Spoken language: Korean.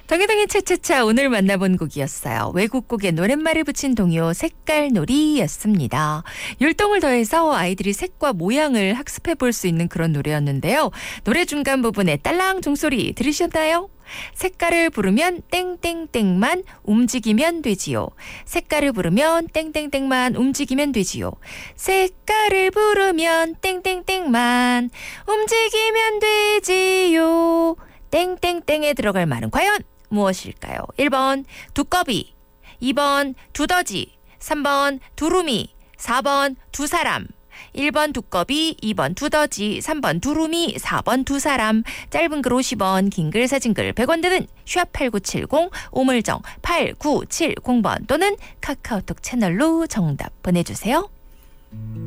덩이덩이 차차차 오늘 만나본 곡이었어요. 외국곡에 노랫말을 붙인 동요 색깔놀이였습니다. 율동을 더해서 아이들이 색과 모양을 학습해 볼 수 있는 그런 노래였는데요. 노래 중간 부분에 딸랑 종소리 들으셨나요? 색깔을 부르면 땡땡땡만 움직이면 되지요. 색깔을 부르면 땡땡땡만 움직이면 되지요. 색깔을 부르면 땡땡땡만 움직이면 되지요. 땡땡땡에 들어갈 말은 과연 무엇일까요? 1번 두꺼비, 2번 두더지, 3번 두루미, 4번 두 사람. 1번 두꺼비, 2번 두더지, 3번 두루미, 4번 두 사람. 짧은 글 50원, 긴 글 사진 글 100원 드는 샵8970 오물정 8970번 또는 카카오톡 채널로 정답 보내주세요.